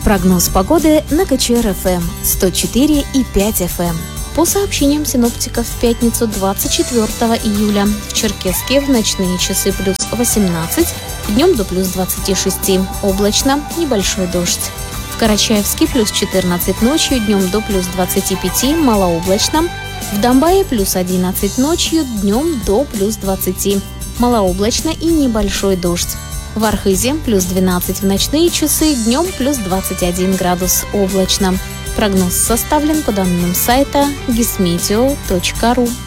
Прогноз погоды на КЧР-ФМ 104,5 FM. По сообщениям синоптиков, в пятницу 24 июля в Черкесске в ночные часы плюс 18, днем до плюс 26, облачно, небольшой дождь. В Карачаевске плюс 14 ночью, днем до плюс 25, малооблачно. В Домбае плюс 11 ночью, днем до плюс 20, малооблачно и небольшой дождь. В Архизе плюс 12 в ночные часы, днем плюс 21 градус, облачно. Прогноз составлен по данным сайта gizmeteo.ru.